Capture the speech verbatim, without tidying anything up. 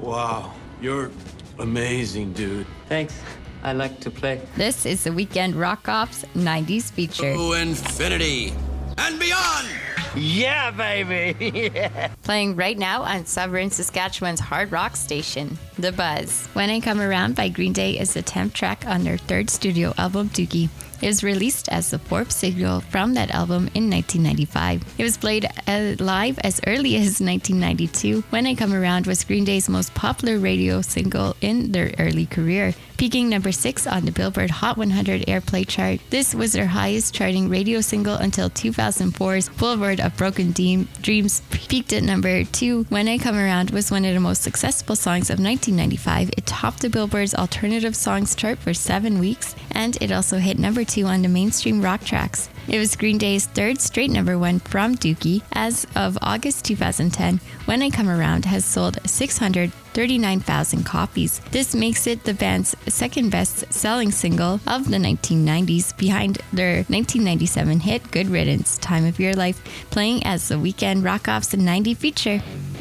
Wow, you're amazing, dude. Thanks. I like to play. This is the Weekend Rock Off's nineties feature. To infinity and beyond! Yeah, baby! Yeah. Playing right now on Sovereign, Saskatchewan's hard rock station, The Buzz. When I Come Around by Green Day is the tenth track on their third studio album, Dookie. It was released as the fourth single from that album in nineteen ninety-five. It was played uh, live as early as nineteen ninety-two. When I Come Around was Green Day's most popular radio single in their early career, peaking number six on the Billboard Hot one hundred airplay chart. This was their highest charting radio single until two thousand four's Boulevard of Broken Deem- Dreams peaked at number two. When I Come Around was one of the most successful songs of nineteen ninety-five. It topped the Billboard's Alternative Songs chart for seven weeks, and it also hit number two on the mainstream rock tracks. It was Green Day's third straight number one from Dookie. As of August two thousand ten, When I Come Around has sold six hundred thirty-nine thousand copies. This makes it the band's second best-selling single of the nineteen nineties, behind their nineteen ninety-seven hit Good Riddance, Time of Your Life, playing as the Weekend Rock Off's ninety feature.